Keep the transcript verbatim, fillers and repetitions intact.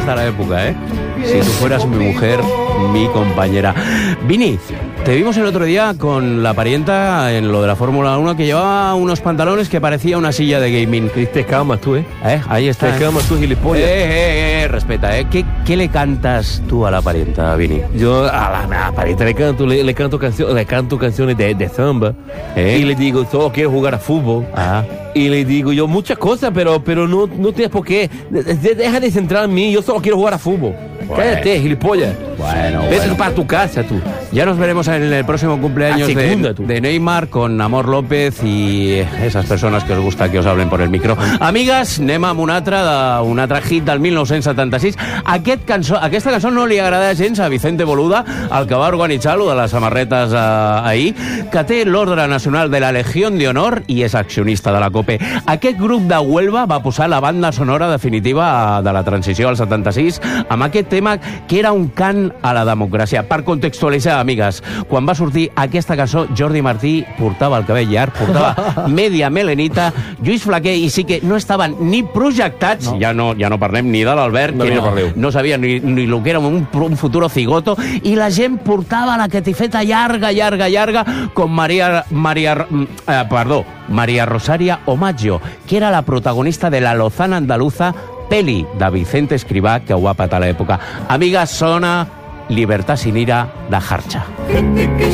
palabras de la época, ¿eh? Si tú fueras mi mujer, mi compañera. Vini, te vimos el otro día con la parienta en lo de la Fórmula uno que llevaba unos pantalones que parecía una silla de gaming. Te calmas tú, ¿eh? ¿Eh? Ahí está. Te calmas tú, gilipollas. Eh, eh, eh, respeta, ¿eh? ¿Qué, ¿Qué le cantas tú a la parienta, Vini? Yo a la, a la parienta le canto, le, le canto, cancio, le canto canciones de, de samba. ¿Eh? Y le digo, solo quiero jugar a fútbol. Ah. Y le digo yo muchas cosas, pero, pero no, no tienes por qué. De- de- Deja de centrar en mí, yo solo quiero jugar a fútbol. Bueno. Cállate, gilipollas. Bueno, Vete bueno. para tu casa, tú. Ya nos veremos en el próximo cumpleaños A segunda, de, tú. de Neymar con Amor López y esas persones que os gusta que os hablen por el micro. Amigues, anem amb una altra, un altre hit del mil nou-cents setanta-sis. Aquest cançó, aquesta cançó no li agrada gens a Vicente Boluda, el que va organitzar-lo de les samarretes eh, ahir, que té l'Ordre Nacional de la Legión de Honor i és accionista de la COPE. Aquest grup de Huelva va posar la banda sonora definitiva de la transició al setanta-sis amb aquest tema que era un cant a la democràcia. Per contextualitzar, amigues, quan va sortir aquesta cançó, Jordi Martí portava el cabell llarg, portava media melenita, Lluís Flaquer i sí que no estaven ni projectats, no. Ja, no, ja no parlem ni de l'Albert, No, que no no, parleu. no sabia ni, ni el que era un, un futuro cigoto, i la gent portava la catifeta llarga, llarga, llarga, com Maria, Maria, eh, perdó, Maria Rosaria Omaggio, que era la protagonista de La Lozana Andaluza, peli de Vicente Escrivá, que ho va patar a l'època. Amigues, sona Libertad sin ira de Harcha.